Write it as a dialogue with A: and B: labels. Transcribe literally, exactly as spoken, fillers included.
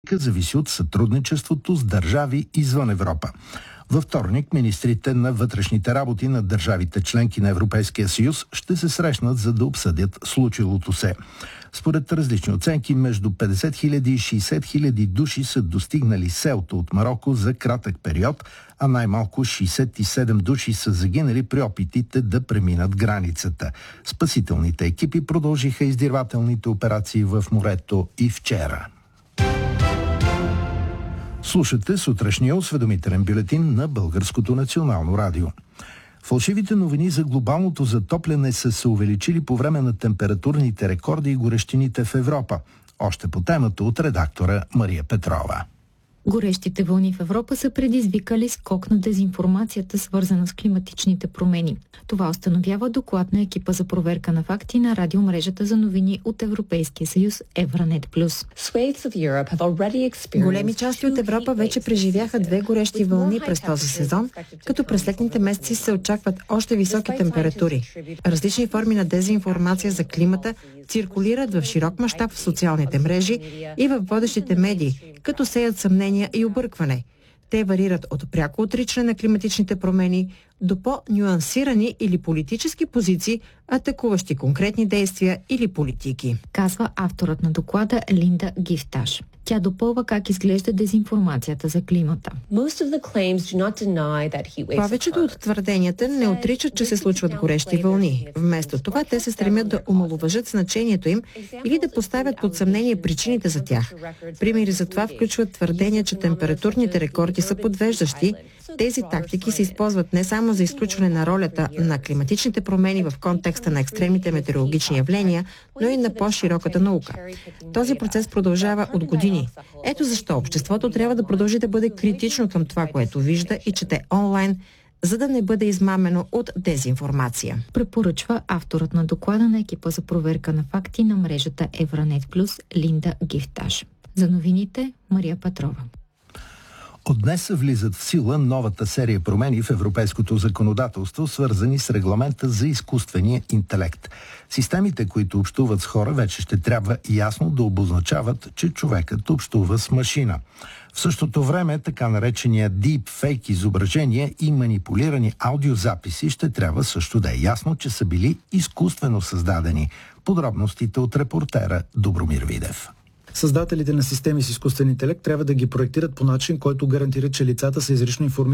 A: зависи от сътрудничеството с държави извън Европа. Във вторник министрите на вътрешните работи на държавите членки на Европейския съюз ще се срещнат, за да обсъдят случилото се. Според различни оценки, между петдесет хиляди и шейсет хиляди души са достигнали Сеута от Мароко за кратък период, а най-малко шейсет и седем души са загинали при опитите да преминат границата. Спасителните екипи продължиха издирвателните операции в морето и вчера. Слушате сутрешния осведомителен бюлетин на Българското национално радио. Фалшивите новини за глобалното затопляне са се увеличили по време на температурните рекорди и горещините в Европа. Още по темата от редактора Мария Петрова.
B: Горещите вълни в Европа са предизвикали скок на дезинформацията, свързана с климатичните промени. Това установява доклад на екипа за проверка на факти на радиомрежата за новини от Европейския съюз Евранет Плюс.
C: Големи части от Европа вече преживяха две горещи вълни през този сезон, като през летните месеци се очакват още високи температури. Различни форми на дезинформация за климата циркулират в широк мащаб в социалните мрежи и в водещите медии, като сеят съмнения и объркване. Те варират от пряко отричане на климатичните промени до по-нюансирани или политически позиции, атакуващи конкретни действия или политики,
B: казва авторът на доклада Линда Гифташ. Тя допълва как изглежда дезинформацията за климата.
C: Повечето от твърденията не отричат, че се случват горещи вълни. Вместо това те се стремят да омаловажат значението им или да поставят под съмнение причините за тях. Примери за това включват твърдения, че температурните рекорди са подвеждащи. Тези тактики се използват не само за изключване на ролята на климатичните промени в контекста на екстремните метеорологични явления, но и на по-широката наука. Този процес продължава от години. Ето защо обществото трябва да продължи да бъде критично към това, което вижда и чете онлайн, за да не бъде измамено от дезинформация.
B: Препоръчва авторът на доклада на екипа за проверка на факти на мрежата Евранет Плюс Линда Гифташ. За новините Мария Петрова.
A: От днес влизат в сила новата серия промени в европейското законодателство, свързани с регламента за изкуствения интелект. Системите, които общуват с хора, вече ще трябва ясно да обозначават, че човекът общува с машина. В същото време, така наречения deepfake изображения и манипулирани аудиозаписи ще трябва също да е ясно, че са били изкуствено създадени. Подробностите от репортера Добромир Видев.
D: Създателите на системи с изкуствен интелект трябва да ги проектират по начин, който гарантира, че лицата са изрично информирани